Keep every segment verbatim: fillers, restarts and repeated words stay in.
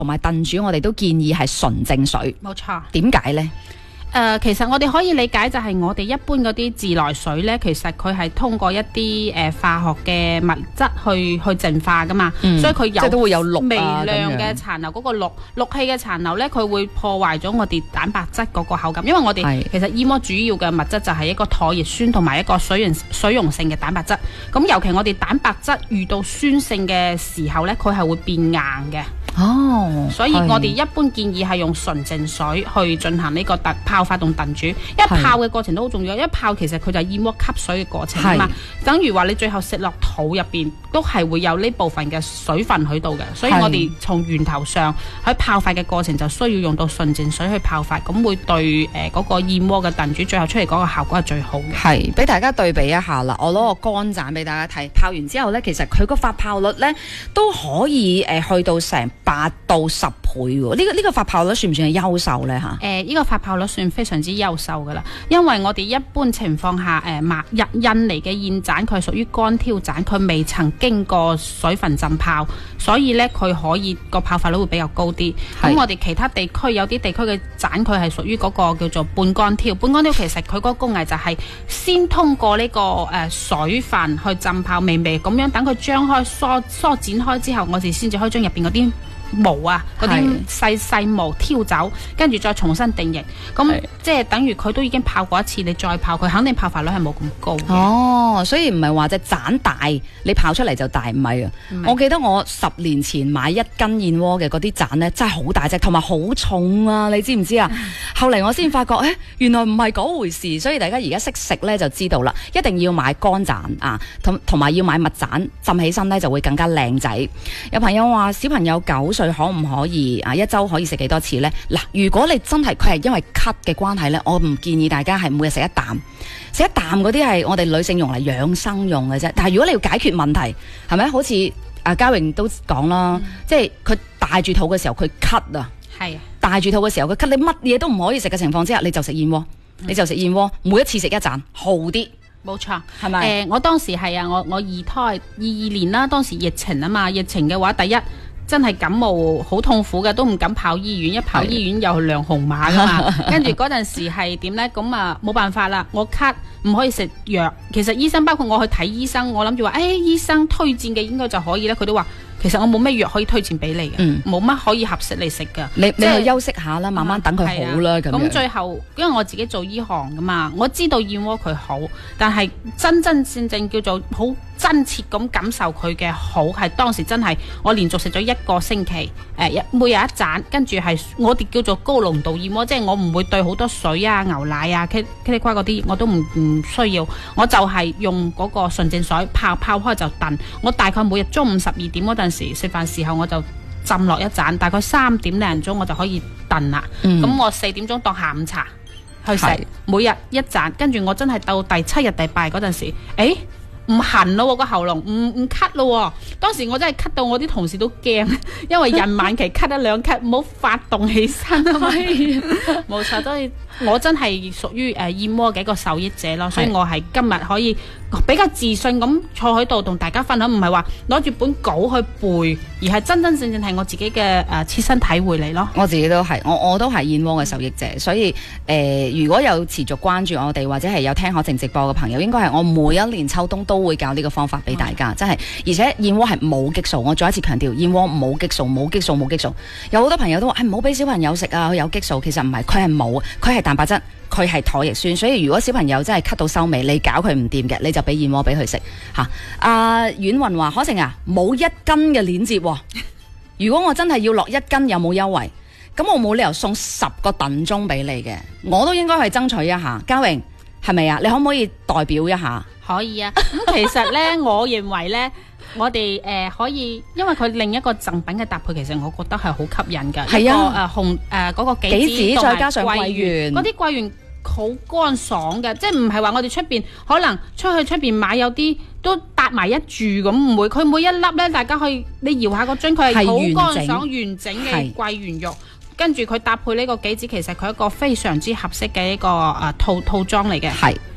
同埋燉煮，我哋都建議係純淨水。 冇錯。 點解呢？ 誒、呃，其實我哋可以理解就係我哋一般嗰啲自來水呢，其實佢係通過一啲誒、呃、化學嘅物質去去淨化噶嘛，嗯、所以佢有即係都會有氯啊微量嘅殘留，嗰個氯氯氣嘅殘留呢，佢會破壞咗我哋蛋白質嗰個口感，因為我哋其實燕窩主要嘅物質就係一個唾液酸同埋一個水溶水溶性嘅蛋白質，咁尤其我哋蛋白質遇到酸性嘅時候呢，佢係會變硬嘅。 哦， 所以我哋一般建議係用純淨水去進行呢個燉泡發同燉煮，一泡嘅過程都好重要，一泡其實佢就係燕窩吸水嘅過程啊嘛，等於話你最後食落肚入邊都係會有呢部分嘅水分喺度嘅，所以我哋從源頭上喺泡發嘅過程就需要用到純淨水去泡發，咁會對誒嗰、呃那個燕窩嘅燉煮最後出嚟嗰個效果係最好嘅。 係，俾大家對比一下啦，我攞個乾盞俾大家睇，泡完之後呢，其實佢個發泡率呢都可以誒、呃、去到成八到十倍喎，呢、這個呢、這個發泡率算唔算係優秀呢？嚇？誒、 呃，呢、這個發泡率算非常之優秀噶啦，因為我哋一般情況下誒，馬、呃、印印尼嘅燕盞佢係屬於乾挑盞，佢未曾經過水分浸泡，所以呢，佢可以個泡發率會比較高啲。咁我哋其他地區有啲地區嘅盞佢係屬於嗰個叫做半乾挑，半乾挑其實佢嗰個工藝就係先通過呢、這個誒、呃、水分去浸泡微微咁樣，等佢張開梳梳展開之後，我哋先至可以將入邊嗰啲毛啊，嗰啲細細毛挑走，跟住再重新定型。咁即係等於佢都已經泡過一次，你再泡佢，肯定泡發率係冇咁高嘅。 哦，所以唔係話隻盞大，你泡出嚟就大，唔係啊。我記得我十年前買一斤燕窩嘅嗰啲盞呢，真係好大隻，同埋好重啊！你知唔知啊？後嚟我先發覺，誒、欸，原來唔係嗰回事。所以大家而家識食呢，就知道啦，一定要買乾盞啊，同同埋要買蜜盞，浸起身呢就會更加靚仔。有朋友話小朋友九歲可唔可以啊？一周可以食幾多次呢？嗱，如果你真係佢係因為咳嘅關係呢，我唔建議大家係每日食一啖，食一啖嗰啲係我哋女性用嚟養生用嘅啫。但係如果你要解決問題，係咪好似阿嘉穎都講啦，嗯、即係佢大住肚嘅時候佢咳啊，係大住肚嘅時候佢咳，你乜嘢都唔可以食嘅情況之下，你就食燕窩，嗯、你就食燕窩，每一次食一盞，好啲。 冇錯， 係咪？誒、 呃，我當時係啊，我我二胎二二年啦，當時疫情啊嘛，疫情嘅話，第一。真係感冒好痛苦嘅，都唔敢跑醫院，一跑醫院又亮紅碼噶嘛。跟住嗰陣時係點呢？咁啊冇辦法啦，我咳唔可以食藥。其實醫生包括我去睇醫生，我諗住話，誒、哎、醫生推薦嘅應該就可以啦。佢都話其實我冇咩藥可以推薦俾你嘅，冇乜、嗯、可以合適你食噶。你你去休息下啦，慢慢等佢好啦。咁、啊、樣最後因為我自己做醫行噶嘛，我知道燕窩佢好，但係真真正正叫做好真切咁感受佢嘅好，係當時真係我連續食咗一個星期，誒、呃、每日一盞，跟住係我哋叫做高濃度燕窩，即係我唔會對好多水啊、牛奶啊、茄茄哩瓜嗰啲我都唔唔需要，我就係用嗰個純淨水泡泡開就燉。我大概每日中午十二點嗰陣時食飯時候我就浸落一盞，大概三點零鐘我就可以燉啦。咁、嗯、我四點鐘當下午茶去食，每日一盞，跟住我真係到第七日第八日嗰陣時，誒。唔痕咯，個喉嚨唔唔咳咯。當時我真係咳到我啲同事都驚，因為人晚期咳一兩咳，唔好發動起身啊嘛。冇錯，所以我真係屬於誒燕窩嘅一個受益者咯。所以我係今日可以比較自信咁坐喺度同大家分享，唔係話攞住本稿去背，而係真真正正係我自己嘅誒切身體會嚟咯。 我自己都係，我我都係燕窩嘅受益者。所以誒、呃，如果有持續關注我哋或者係有聽可靜直播嘅朋友，應該係我每一年秋冬都會教呢個方法俾大家，真係。而且燕窩係冇激素，我再一次強調，燕窩冇激素，冇激素，冇激素。有好多朋友都話，係唔好俾小朋友食啊，佢有激素。其實唔係，佢係冇，佢係蛋白質，佢係唾液酸。所以如果小朋友真係咳到收尾，你搞佢唔掂嘅，你就俾燕窩俾佢食吓。阿婉雲話，可靜啊，冇一斤嘅鏈接喎。如果我真係要落一斤，有冇優惠？咁我冇理由送十個燉盅俾你嘅，我都應該去爭取一下。嘉穎係咪啊？你可唔可以代表一下？ 可以啊，咁其實咧，我認為咧，我哋誒、呃、可以，因為佢另一個贈品嘅搭配，其實我覺得係好吸引㗎。係啊，誒紅誒嗰個杞子再加上桂圓，嗰啲桂圓好乾爽嘅，即係唔係話我哋出邊可能出去出邊買有啲都搭埋一住咁，唔會。佢每一粒咧，大家可以你搖下個樽，佢係好乾爽完整嘅桂圓肉。跟住佢搭配呢個杞子，其實佢係一個非常之合適嘅一個誒、呃、套套裝嚟嘅。係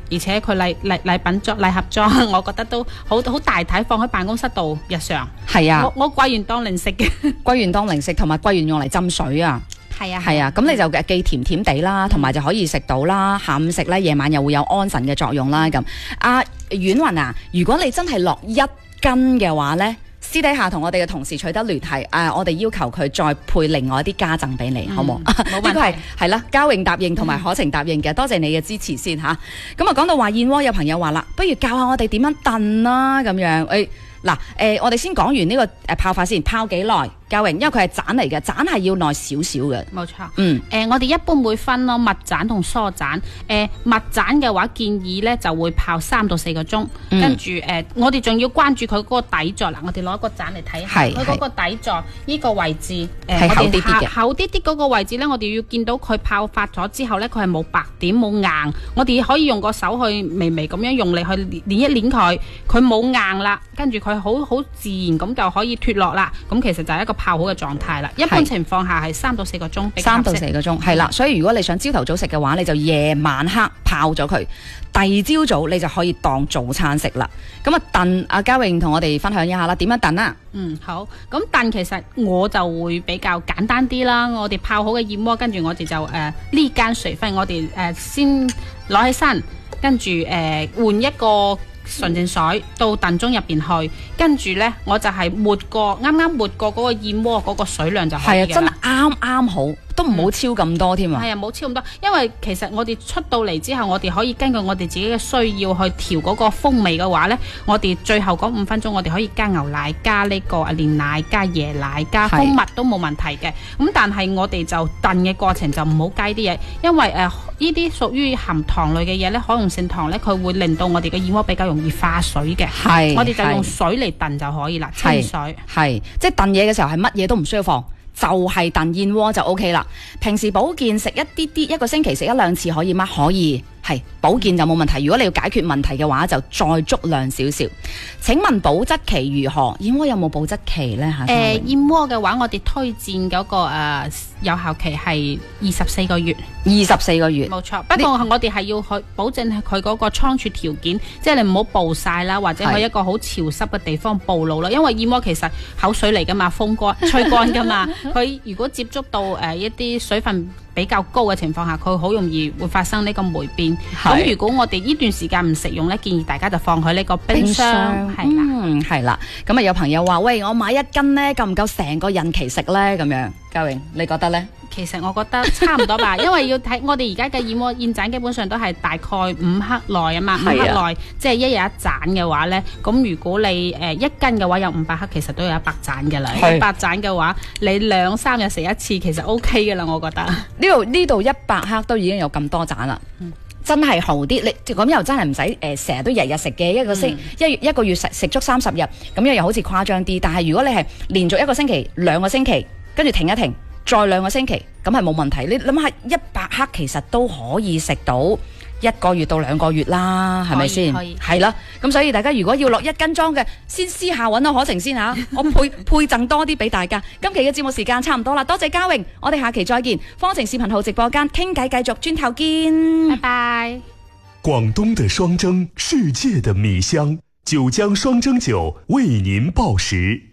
而且佢禮禮禮品裝禮盒裝，我覺得都好好大體，放喺辦公室度日常。 係啊， 我我桂圓當零食嘅， 桂圓當零食，同埋桂圓用嚟浸水啊。 係啊， 係啊，咁你就既甜甜地啦，同埋就可以食到啦。下午食咧，夜晚又會有安神嘅作用啦。咁阿婉雲啊，如果你真係落一斤嘅話咧，私底下同我哋嘅同事取得聯繫，誒、啊，我哋要求佢再配另外一啲加贈俾你，嗯、好冇？ 冇問題。 呢個係係啦，嘉穎答應同埋可晴答應嘅，多謝你嘅支持先吓。咁啊，講到話燕窩，有朋友話啦，不如教下我哋點樣燉啦，咁樣誒。嗱，誒，我哋先講完呢個誒泡法先，泡幾耐？嘉穎，因為佢係盞嚟嘅，盞係要耐少少嘅。 冇錯。 嗯。 誒、呃，我哋一般會分咯，蜜盞同疏盞。誒、呃，蜜盞嘅話，建議咧就會泡三到四個鐘。嗯、跟住誒、呃，我哋仲要關注佢嗰個底座嗱，我哋攞個盞嚟睇下，佢嗰個底座呢個位置，誒、呃， 係厚啲啲嘅。 厚啲啲嗰個位置咧，我哋要見到佢泡發咗之後咧，佢係冇白點冇硬，我哋可以用個手去微微咁樣用力去捏一捏佢，佢冇硬啦，跟住佢好好自然咁就可以脫落啦。咁其實就係一個泡好嘅狀態啦。一般情況下係三到四個鐘， 三到四個鐘係啦。所以如果你想朝頭早食嘅話，你就夜晚黑泡咗佢，第二朝早你就可以當早餐食啦。咁啊燉，阿嘉穎同我哋分享一下啦，點樣燉啊？ 嗯，好。咁燉其實我就會比較簡單啲啦。我哋泡好嘅燕窩，跟住我哋就誒呢間水分，我哋誒、呃、先攞起身，跟住誒換一個純淨水到燉盅入邊去，跟住呢，我就係抹過啱啱抹過嗰個燕窩嗰個水量就可以嘅啦。係啊，真係啱啱好，都唔好超咁多添啊。係啊，冇超咁多，因為其實我哋出到嚟之後，我哋可以根據我哋自己嘅需要去調嗰個風味嘅話呢，我哋最後嗰五分鐘，我哋可以加牛奶、加呢個啊煉奶、加椰奶、加蜂蜜都冇問題嘅。咁但係我哋就燉嘅過程就唔好加啲嘢，因為誒呢啲屬於含糖類嘅嘢呢，可溶性糖呢，佢會令到我哋嘅燕窩比較容易化水嘅。係，我哋就用水嚟燉就可以啦，清水。係，即係燉嘢嘅時候係乜嘢都唔需要放。就係燉燕窩就 O K 啦。平時保健食一啲啲，一個星期食一兩次可以嗎？可以，係保健就冇問題。如果你要解決問題嘅話，就再足量少少。請問保質期如何？燕窩有冇保質期呢？嚇、呃，誒燕窩嘅話，我哋推薦嗰、那個、呃、有效期係二十四個月。二十四個月，冇錯。不過我哋係要去保證佢嗰個倉儲條件，即係你唔好暴曬啦，或者去一個好潮濕嘅地方暴露啦。因為燕窩其實口水嚟噶嘛，風乾吹乾噶嘛。佢如果接觸到誒、呃、一啲水分比較高嘅情況下，佢好容易會發生呢個霉變。咁如果我哋呢段時間唔食用呢，建議大家就放喺呢個冰箱。係啦，嗯，係啦。咁啊有朋友話：喂，我買一斤呢，夠唔夠成個孕期食呢？咁樣，嘉穎，你覺得呢？其實我覺得差唔多吧，因為要睇我哋而家嘅燕窩燕盞基本上都係大概五克內啊嘛，五克內即係一日一盞嘅話呢。咁如果你誒、呃、一斤嘅話有五百克，其實都有一百盞嘅啦。一百盞嘅話，你兩三日食一次，其實 O K 嘅啦，我覺得。呢度呢度一百克都已經有咁多盞啦。嗯，真係好啲，你咁又真係唔使誒成日都日日食嘅，一個星、嗯、一月一個月食食足三十日，咁樣又好似誇張啲。但係如果你係連續一個星期兩個星期，跟住停一停。再兩個星期，咁係冇問題。你諗下，一百克其實都可以食到一個月到兩個月啦，係咪先？係啦，咁所以大家如果要落一斤裝嘅，先私下揾到可晴先嚇，我配配贈多啲俾大家。今期嘅節目時間差唔多啦，多謝嘉穎，我哋下期再見。方晴視頻號直播間傾偈繼續，轉頭見，拜拜。 廣東的雙蒸，世界的米香，九江雙蒸酒為您報時。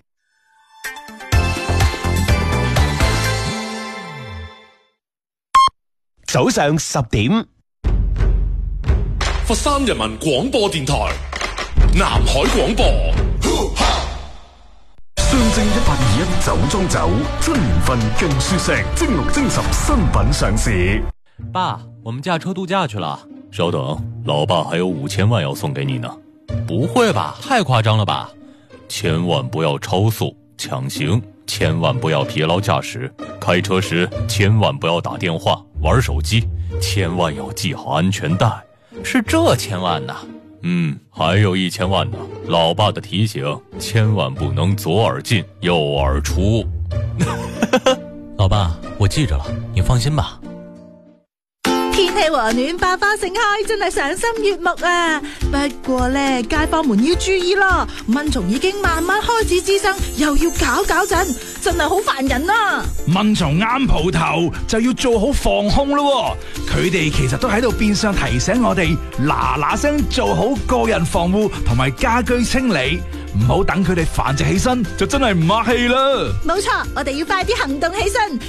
早上十點， 佛山人民廣播電台南海廣播， 雙蒸一八二一酒莊酒，春年份更舒適，蒸六蒸十新品上市。 爸，我們駕車度假去了。稍等，老爸還有五千萬要送給你呢。不會吧，太誇張了吧！千萬不要超速搶行，千萬不要疲勞駕駛，開車時千萬不要打電話玩手機，千萬要繫好安全帶，是這千萬吶。嗯，還有一千萬呢。老爸的提醒，千萬不能左耳進右耳出。 老爸，我記着了，你放心吧。 天氣和暖，百花盛開，真係賞心悅目啊！不過呢，街坊們要注意咯，蚊蟲已經慢慢開始滋生，又要搞搞震。 真係好煩人啊！ 蚊蟲啱蒲頭就要做好防控咯，佢哋其實都喺度變相提醒我哋嗱嗱聲做好個人防護同埋家居清理，唔好等佢哋繁殖起身就真係唔客氣啦。 冇錯，我哋要快啲行動起身，